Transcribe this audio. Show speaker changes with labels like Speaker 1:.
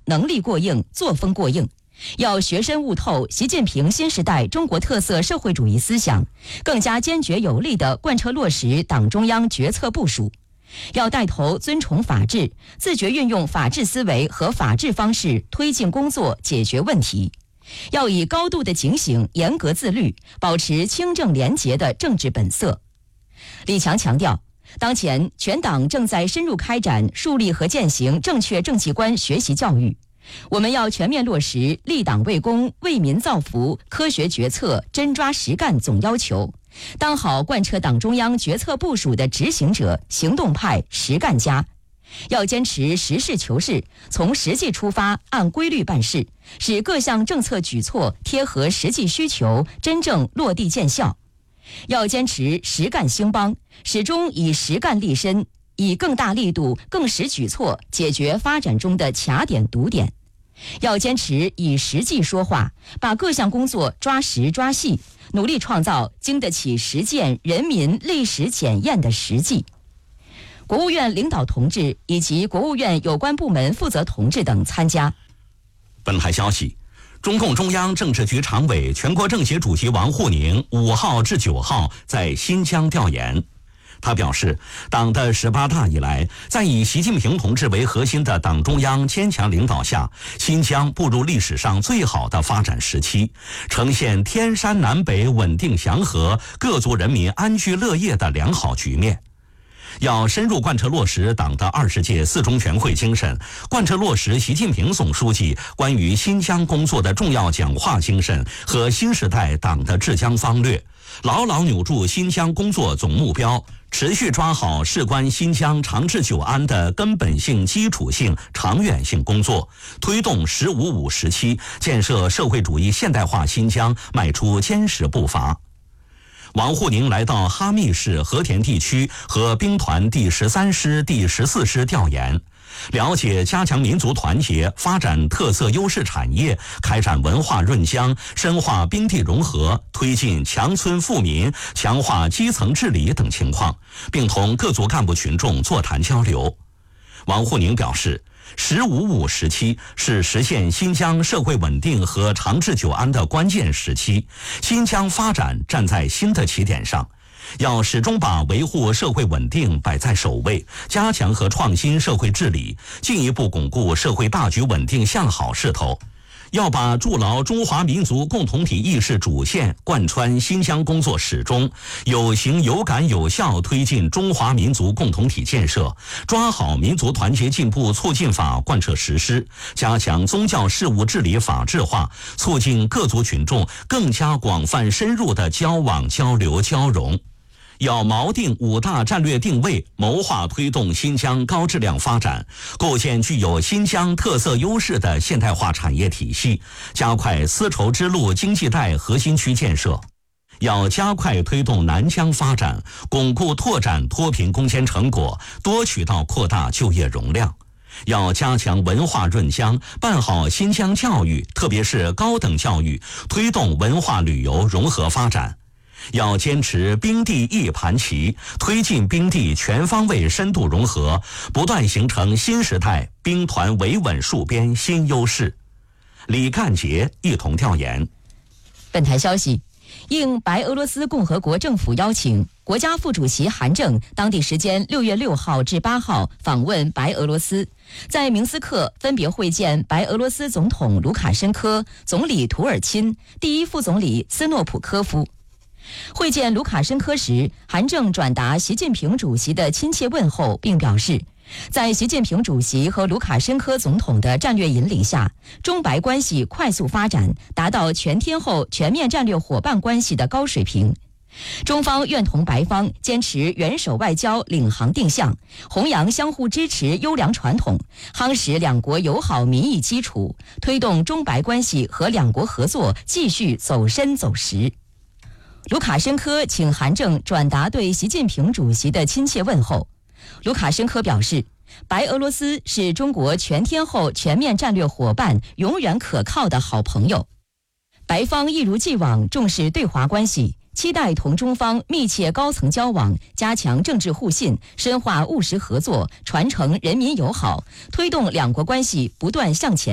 Speaker 1: 能力过硬，作风过硬。要学深悟透习近平新时代中国特色社会主义思想，更加坚决有力地贯彻落实党中央决策部署。要带头尊崇法治，自觉运用法治思维和法治方式推进工作，解决问题。要以高度的警醒、严格自律，保持清正廉洁的政治本色。李强强调，当前全党正在深入开展树立和践行正确政绩观学习教育，我们要全面落实立党为公、为民造福、科学决策、真抓实干总要求，当好贯彻党中央决策部署的执行者、行动派、实干家。要坚持实事求是，从实际出发，按规律办事，使各项政策举措贴合实际需求，真正落地见效。要坚持实干兴邦，始终以实干立身，以更大力度、更实举措解决发展中的卡点堵点。要坚持以实际说话，把各项工作抓实抓细，努力创造经得起实践、人民历史检验的实际。国务院领导同志以及国务院有关部门负责同志等参加。
Speaker 2: 本台消息，中共中央政治局常委、全国政协主席王沪宁5号至9号在新疆调研。他表示，党的18大以来，在以习近平同志为核心的党中央坚强领导下，新疆步入历史上最好的发展时期，呈现天山南北稳定祥和、各族人民安居乐业的良好局面。要深入贯彻落实党的20届4中全会精神，贯彻落实习近平总书记关于新疆工作的重要讲话精神和新时代党的治疆方略，牢牢扭住新疆工作总目标，持续抓好事关新疆长治久安的根本性、基础性、长远性工作，推动“15-5”时期建设社会主义现代化新疆迈出坚实步伐。王沪宁来到哈密市和田地区和兵团第13师、第14师调研，了解加强民族团结、发展特色优势产业、开展文化润疆、深化兵地融合、推进强村富民、强化基层治理等情况，并同各族干部群众座谈交流。王沪宁表示，“15-5”时期是实现新疆社会稳定和长治久安的关键时期，新疆发展站在新的起点上，要始终把维护社会稳定摆在首位，加强和创新社会治理，进一步巩固社会大局稳定向好势头。要把筑牢中华民族共同体意识主线贯穿新疆工作始终，有形有感有效推进中华民族共同体建设，抓好民族团结进步促进法贯彻实施，加强宗教事务治理法治化，促进各族群众更加广泛深入的交往交流交融。要锚定5大战略定位，谋划推动新疆高质量发展，构建具有新疆特色优势的现代化产业体系，加快丝绸之路经济带核心区建设。要加快推动南疆发展，巩固拓展脱贫攻坚成果，多渠道扩大就业容量。要加强文化润疆，办好新疆教育，特别是高等教育，推动文化旅游融合发展。要坚持兵地一盘棋，推进兵地全方位深度融合，不断形成新时代兵团维稳戍边新优势。李干杰一同调研。
Speaker 1: 本台消息，应白俄罗斯共和国政府邀请，国家副主席韩正当地时间6月6号至8号访问白俄罗斯，在明斯克分别会见白俄罗斯总统卢卡申科、总理图尔钦、第一副总理斯诺普科夫。会见卢卡申科时，韩正转达习近平主席的亲切问候，并表示，在习近平主席和卢卡申科总统的战略引领下，中白关系快速发展，达到全天候全面战略伙伴关系的高水平。中方愿同白方坚持元首外交领航定向，弘扬相互支持优良传统，夯实两国友好民意基础，推动中白关系和两国合作继续走深走实。卢卡申科请韩正转达对习近平主席的亲切问候。卢卡申科表示，白俄罗斯是中国全天候全面战略伙伴，永远可靠的好朋友。白方一如既往重视对华关系，期待同中方密切高层交往，加强政治互信，深化务实合作，传承人民友好，推动两国关系不断向前